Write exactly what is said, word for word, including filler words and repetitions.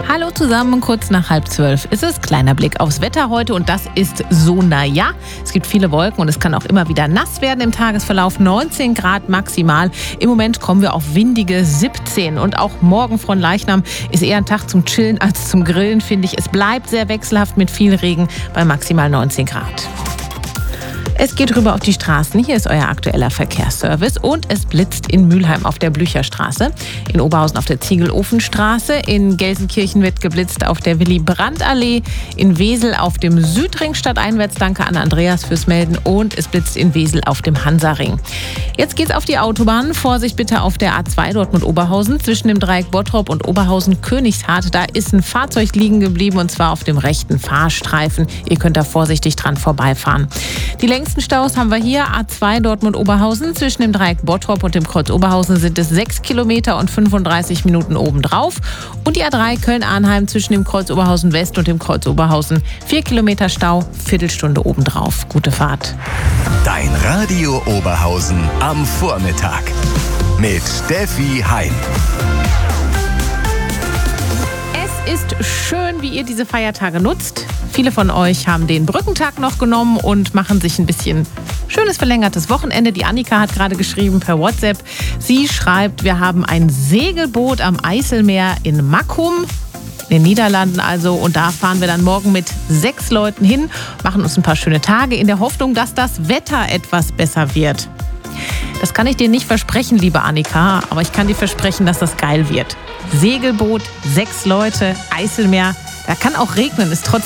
Hallo zusammen, kurz nach halb zwölf ist es. Kleiner Blick aufs Wetter heute und das ist so naja. Es gibt viele Wolken und es kann auch immer wieder nass werden im Tagesverlauf. neunzehn Grad maximal. Im Moment kommen wir auf windige siebzehn und auch morgen von Leichnam ist eher ein Tag zum Chillen als zum Grillen, finde ich. Es bleibt sehr wechselhaft mit viel Regen bei maximal neunzehn Grad. Es geht rüber auf die Straßen. Hier ist euer aktueller Verkehrsservice. Und es blitzt in Mülheim auf der Blücherstraße, in Oberhausen auf der Ziegelofenstraße, in Gelsenkirchen wird geblitzt auf der Willy-Brandt-Allee, in Wesel auf dem Südring stadteinwärts. Danke an Andreas fürs Melden. Und es blitzt in Wesel auf dem Hansaring. Jetzt geht's auf die Autobahn. Vorsicht bitte auf der A zwei Dortmund-Oberhausen zwischen dem Dreieck Bottrop und Oberhausen-Königshardt. Da ist ein Fahrzeug liegen geblieben und zwar auf dem rechten Fahrstreifen. Ihr könnt da vorsichtig dran vorbeifahren. Die längsten Staus haben wir hier. A zwei Dortmund-Oberhausen. Zwischen dem Dreieck Bottrop und dem Kreuz Oberhausen sind es sechs Kilometer und fünfunddreißig Minuten obendrauf. Und die A drei Köln-Arnheim zwischen dem Kreuz Oberhausen West und dem Kreuz Oberhausen. vier Kilometer Stau, Viertelstunde obendrauf. Gute Fahrt. Dein Radio Oberhausen am Vormittag mit Steffi Heim. Es ist schön, wie ihr diese Feiertage nutzt. Viele von euch haben den Brückentag noch genommen und machen sich ein bisschen schönes verlängertes Wochenende. Die Annika hat gerade geschrieben per WhatsApp. Sie schreibt, wir haben ein Segelboot am Eiselmeer in Mackum, in den Niederlanden also. Und da fahren wir dann morgen mit sechs Leuten hin, machen uns ein paar schöne Tage in der Hoffnung, dass das Wetter etwas besser wird. Das kann ich dir nicht versprechen, liebe Annika, aber ich kann dir versprechen, dass das geil wird. Segelboot, sechs Leute, Eiselmeer, da kann auch regnen, ist trotzdem